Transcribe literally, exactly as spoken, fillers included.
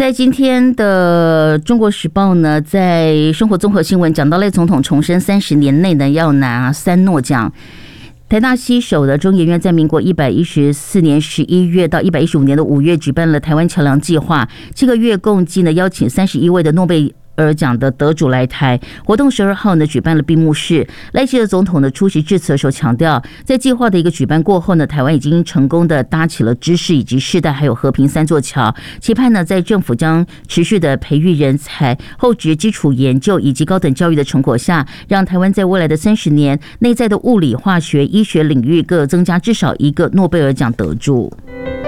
在今天的中国时报呢，在生活综合新闻讲到赖总统重申三十年内呢要拿三诺奖。台大西首的中研院在民国一百一十四年十一月到一百一十五年的五月举办了台湾桥梁计划，七个月共计呢邀请三十一位的诺贝尔奖的得主来台。活动十二号呢举办了闭幕式，赖清德总统呢出席致辞的时候强调，在计划的一个举办过后呢，台湾已经成功的搭起了知识以及世代还有和平三座桥，期盼呢在政府将持续的培育人才、后职基础研究以及高等教育的成果下，让台湾在未来的三十年内在的物理、化学、医学领域各增加至少一个诺贝尔奖得主。